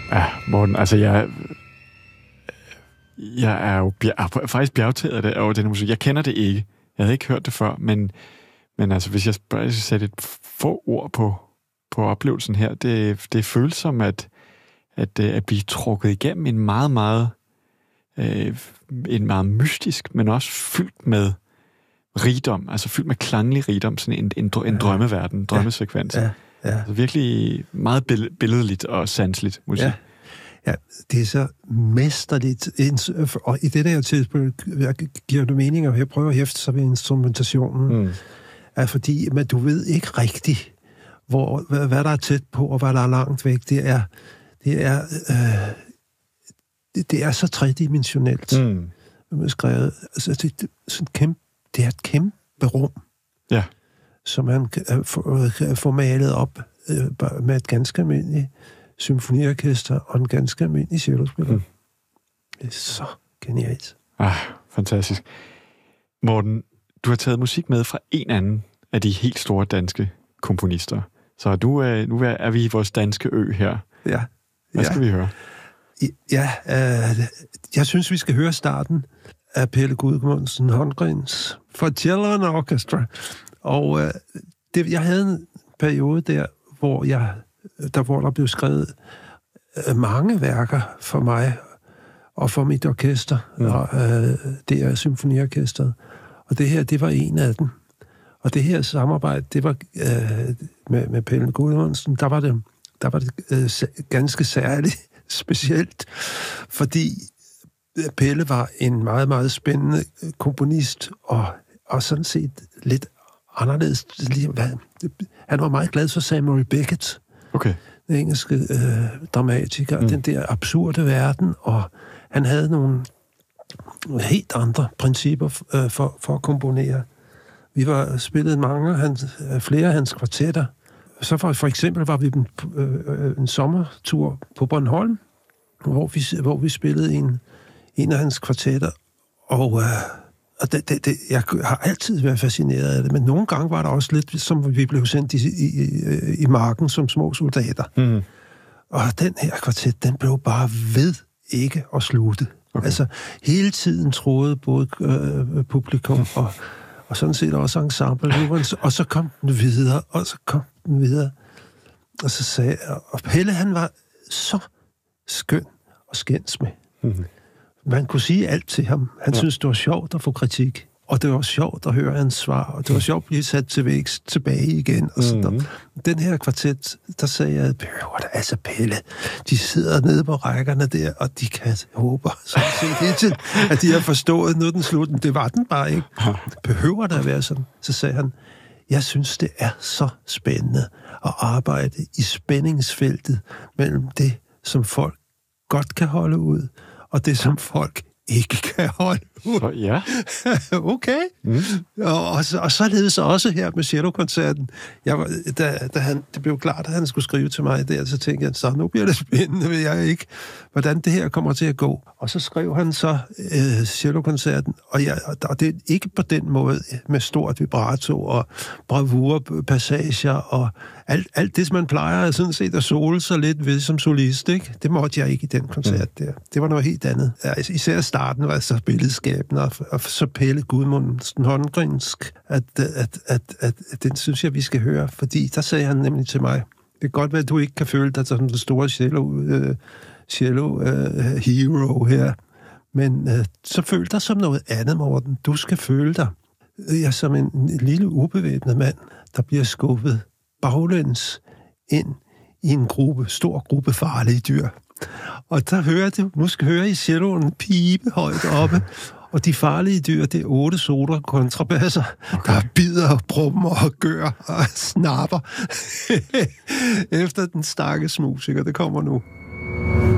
Ja, Morten, altså jeg er jo faktisk bjergtaget af den musik. Jeg kender det ikke. Jeg havde ikke hørt det før, men altså, hvis jeg bare skal sætte et få ord på oplevelsen her, det føles som at blive trukket igennem en meget mystisk, men også fyldt med rigdom, altså fyldt med klanglig rigdom, sådan en drømmeverden, drømmesekvens. Ja. Altså virkelig meget billedligt og sanseligt musik. Ja, det er så mesterligt. Og i det der tidspunkt giver det mening, og jeg prøver at hæfte sig ved instrumentationen, fordi men du ved ikke rigtigt, hvad der er tæt på, og hvad der er langt væk. Det er så tredimensionelt skrevet. Altså, det er et kæmpe rum, som man kan få malet op med et ganske almindeligt symfoniorkester og en ganske almindelig cellospiller. Det er så genialt. Fantastisk. Morten, du har taget musik med fra en anden af de helt store danske komponister. Så nu er vi i vores danske ø her. Ja. Hvad skal vi høre? Jeg synes, vi skal høre starten af Pelle Gudmundsen Holmgrens For Cello and Orchestra. Og jeg havde en periode der, hvor der blev skrevet mange værker for mig og for mit orkester, og det er symfoniorkestret. Og det her, det var en af dem. Og det her samarbejde, det var med Pelle Gudmundsen, der var det ganske særligt specielt, fordi Pelle var en meget, meget spændende komponist, og sådan set lidt anderledes. Han var meget glad for Samuel Beckett, den engelske dramatiker, den der absurde verden, og han havde nogle helt andre principper for at komponere. Vi var spillet flere af hans kvartetter. Så for eksempel var vi en sommertur på Bornholm, hvor vi spillede en af hans kvartetter, og jeg har altid været fascineret af det, men nogle gange var der også lidt, som vi blev sendt i marken som små soldater. Og den her kvartet, den blev bare ved ikke at slutte. Altså, hele tiden troede både publikum og sådan set også ensemble, og så kom den videre, og så sagde og Pelle, han var så skøn og skænds med. Man kunne sige alt til ham. Han syntes, det var sjovt at få kritik, og det var sjovt at høre hans svar, og det var sjovt at blive sat til vækst tilbage igen. Og sådan den her kvartet, der sagde jeg, altså Pelle, de sidder nede på rækkerne der, og de kan håbe sådan set hele tiden, at de har forstået, nu den slutten. Det var den bare ikke. Behøver der at være sådan? Så sagde han, jeg synes, det er så spændende at arbejde i spændingsfeltet mellem det, som folk godt kan holde ud, og det, som folk ikke kan holde ud. Ja. Okay. Og således også her med cellokoncerten. Det blev klart, at han skulle skrive til mig der, så tænkte jeg, så nu bliver det spændende, ved jeg ikke, hvordan det her kommer til at gå. Og så skrev han så cellokoncerten, og det er ikke på den måde med stort vibrato og bravurpassager og alt det, som man plejer sådan set at sole sig lidt ved som solist, ikke? Det måtte jeg ikke i den koncert der. Det var noget helt andet. Ja, især starten var så billedskabende, og så Pelle Gudmundsen Holmgrensk, at den synes jeg, vi skal høre, fordi der sagde han nemlig til mig, det kan godt være, at du ikke kan føle dig som den store cello hero her, men så føl dig som noget andet, Morten. Du skal føle dig som en lille ubevæbnet mand, der bliver skubbet baglæns ind i en stor gruppe farlige dyr. Og der hører det, nu skal høre i celloen pibe højt oppe, og de farlige dyr, det er 8 soler kontrabasser, der bider og brummer og gør og snapper efter den stakkels musiker. Det kommer nu.